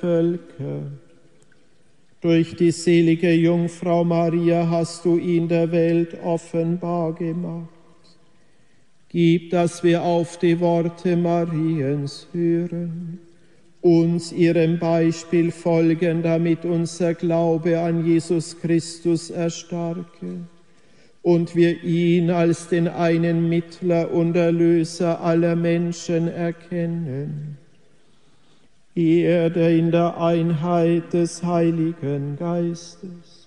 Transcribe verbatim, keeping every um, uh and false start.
Völker. Durch die selige Jungfrau Maria hast du ihn der Welt offenbar gemacht. Gib, dass wir auf die Worte Mariens hören, uns ihrem Beispiel folgen, damit unser Glaube an Jesus Christus erstarke und wir ihn als den einen Mittler und Erlöser aller Menschen erkennen. Er, der in der Einheit des Heiligen Geistes